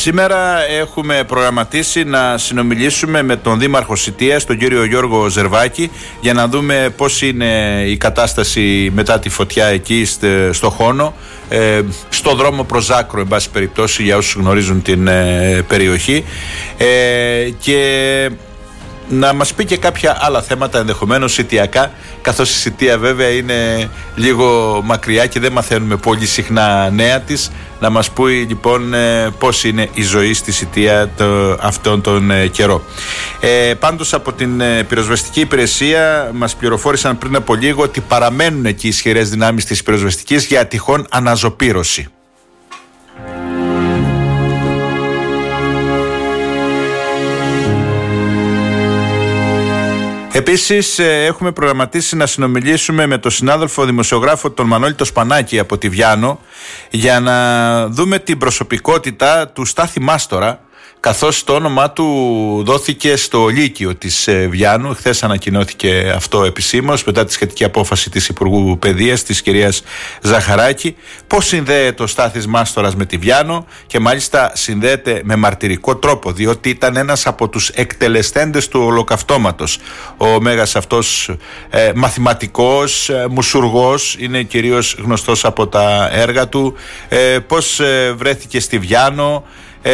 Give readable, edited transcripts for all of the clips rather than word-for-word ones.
Σήμερα έχουμε προγραμματίσει να συνομιλήσουμε με τον Δήμαρχο Σιτίας, τον κύριο Γιώργο Ζερβάκη, για να δούμε πώς είναι η κατάσταση μετά τη φωτιά εκεί στο Χόνο, στο δρόμο προς Ζάκρο, εν πάση περιπτώσει, για όσους γνωρίζουν την περιοχή, και να μας πει και κάποια άλλα θέματα, ενδεχομένως σιτιακά, καθώς η Σιτία βέβαια είναι λίγο μακριά και δεν μαθαίνουμε πολύ συχνά νέα της. Να μας πει λοιπόν πώς είναι η ζωή στη Σιτία αυτόν τον καιρό. Πάντως από την πυροσβεστική υπηρεσία μας πληροφόρησαν πριν από λίγο ότι παραμένουν εκεί ισχυρές δυνάμεις της πυροσβεστικής για τυχόν αναζωπήρωση. Επίσης έχουμε προγραμματίσει να συνομιλήσουμε με τον συνάδελφο δημοσιογράφο τον Μανώλη το Σπανάκη από τη Βιάνο, για να δούμε την προσωπικότητα του Στάθη Μάστορα, καθώς το όνομά του δόθηκε στο Λύκειο της Βιάνου. Χθες ανακοινώθηκε αυτό επισήμως μετά τη σχετική απόφαση της Υπουργού Παιδείας, της κυρίας Ζαχαράκη. Πώς συνδέεται ο Στάθης Μάστορας με τη Βιάνο, και μάλιστα συνδέεται με μαρτυρικό τρόπο, διότι ήταν ένας από τους εκτελεστέντες του ολοκαυτώματος. Ο μέγας αυτός μαθηματικός, μουσουργός, είναι κυρίως γνωστός από τα έργα του. Πώς βρέθηκε στη Βιάνο,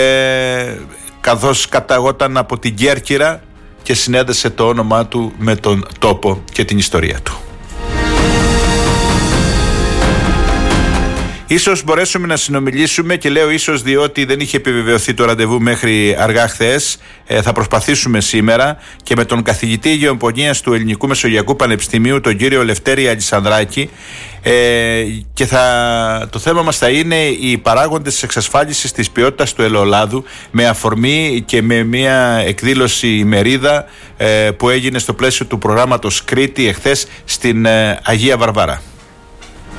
καθώς καταγόταν από την Κέρκυρα, και συνέδεσε το όνομά του με τον τόπο και την ιστορία του. Ίσως μπορέσουμε να συνομιλήσουμε, και λέω ίσως διότι δεν είχε επιβεβαιωθεί το ραντεβού μέχρι αργά χθες. Θα προσπαθήσουμε σήμερα και με τον καθηγητή γεωπονίας του Ελληνικού Μεσογειακού Πανεπιστημίου, τον κύριο Λευτέρη Αλισανδράκη, και το θέμα μας θα είναι οι παράγοντες της εξασφάλισης της ποιότητας του ελαιολάδου, με αφορμή και με μια εκδήλωση ημερίδα που έγινε στο πλαίσιο του προγράμματος Κρήτη εχθές στην Αγία Βαρβάρα.